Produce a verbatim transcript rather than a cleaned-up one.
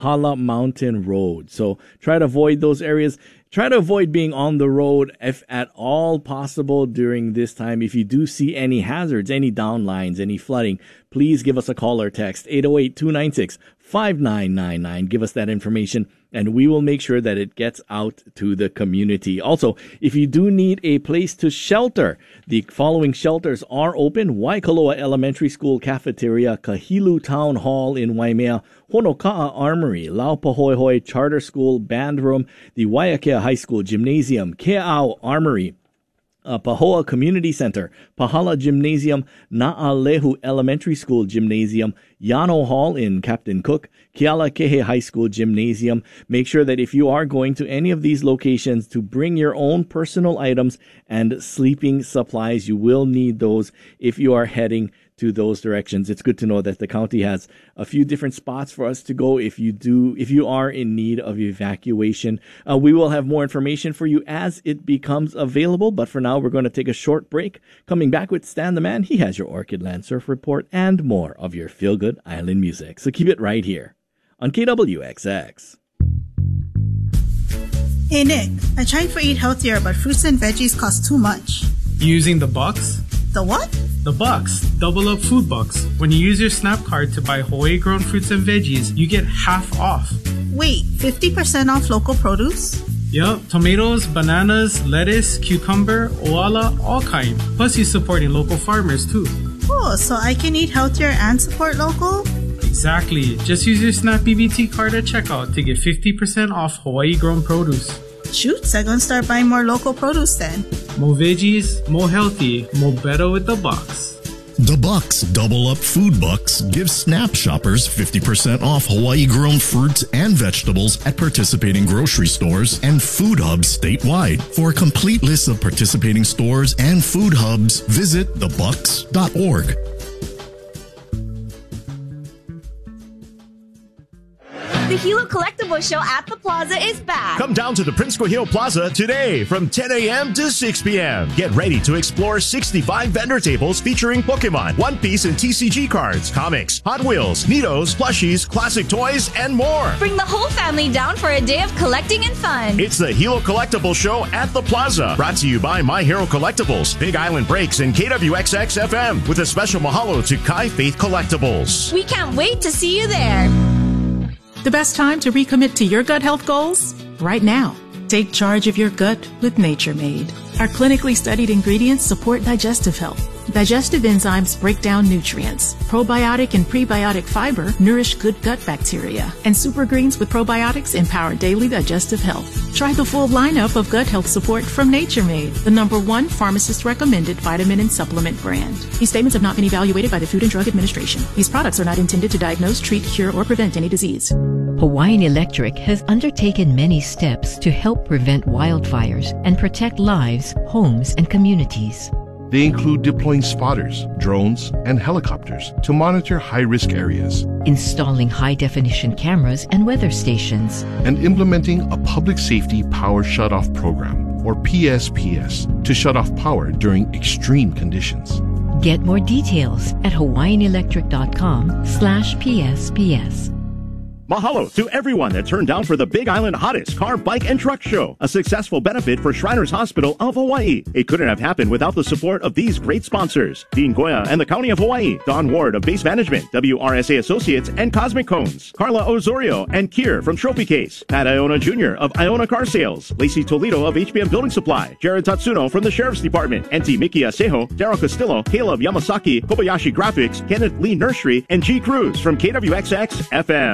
Hala Mountain Road. So try to avoid those areas. Try to avoid being on the road if at all possible during this time. If you do see any hazards, any downlines, any flooding, please give us a call or text eight oh eight, two nine six, five nine nine nine. Give us that information and we will make sure that it gets out to the community. Also, if you do need a place to shelter, the following shelters are open: Waikoloa Elementary School Cafeteria, Kahilu Town Hall in Waimea, Honoka'a Armory, Laupahoehoe Charter School Band Room, the Waiakea High School Gymnasium, Kea'au Armory, Uh, Pahoa Community Center, Pahala Gymnasium, Na'alehu Elementary School Gymnasium, Yano Hall in Captain Cook, Kealakehe High School Gymnasium. Make sure that if you are going to any of these locations to bring your own personal items and sleeping supplies. You will need those if you are heading to those directions. It's good to know that the county has a few different spots for us to go if you do, if you are in need of evacuation. Uh, we will have more information for you as it becomes available, but for now we're going to take a short break. Coming back with Stan the Man, he has your Orchid Land Surf Report and more of your feel-good island music. So keep it right here on K W X X. Hey Nick, I tried for Eat Healthier, but fruits and veggies cost too much. Using the bucks? The what? The bucks. Double up food bucks. When you use your SNAP card to buy Hawaii-grown fruits and veggies, you get half off. Wait, fifty percent off local produce? Yup, tomatoes, bananas, lettuce, cucumber, oala, all kind. Plus you're supporting local farmers too. Oh, so I can eat healthier and support local? Exactly. Just use your SNAP B B T card at checkout to get fifty percent off Hawaii-grown produce. Shoots, I'm gonna start buying more local produce then. More veggies, more healthy, more better with the bucks. The Bucks Double Up Food Bucks gives SNAP shoppers fifty percent off Hawaii-grown fruits and vegetables at participating grocery stores and food hubs statewide. For a complete list of participating stores and food hubs, visit the bucks dot org. The Hilo Collectibles Show at the Plaza is back. Come down to the Prince Kuhio Plaza today from ten a.m. to six p.m. Get ready to explore sixty-five vendor tables featuring Pokemon, One Piece, and T C G cards, comics, Hot Wheels, Neatos, plushies, classic toys, and more. Bring the whole family down for a day of collecting and fun. It's the Hilo Collectibles Show at the Plaza. Brought to you by My Hero Collectibles, Big Island Breaks, and K W X X F M. With a special mahalo to Kai Faith Collectibles. We can't wait to see you there. The best time to recommit to your gut health goals? Right now. Take charge of your gut with Nature Made. Our clinically studied ingredients support digestive health. Digestive enzymes break down nutrients. Probiotic and prebiotic fiber nourish good gut bacteria. And super greens with probiotics empower daily digestive health. Try the full lineup of gut health support from Nature Made, the number one pharmacist-recommended vitamin and supplement brand. These statements have not been evaluated by the Food and Drug Administration. These products are not intended to diagnose, treat, cure, or prevent any disease. Hawaiian Electric has undertaken many steps to help prevent wildfires and protect lives, homes, and communities. They include deploying spotters, drones, and helicopters to monitor high-risk areas, installing high-definition cameras and weather stations, and implementing a public safety power shutoff program, or P S P S, to shut off power during extreme conditions. Get more details at hawaiian electric dot com slash P S P S. Mahalo to everyone that turned down for the Big Island hottest car, bike, and truck show, a successful benefit for Shriners Hospital of Hawaii. It couldn't have happened without the support of these great sponsors: Dean Goya and the County of Hawaii, Don Ward of Base Management, W R S A Associates, and Cosmic Cones, Carla Osorio and Kier from Trophy Case, Pat Iona Junior of Iona Car Sales, Lacey Toledo of H B M Building Supply, Jared Tatsuno from the Sheriff's Department, Auntie Miki Asejo, Daryl Castillo, Caleb Yamasaki, Kobayashi Graphics, Kenneth Lee Nursery, and G Cruz from K W X X F M.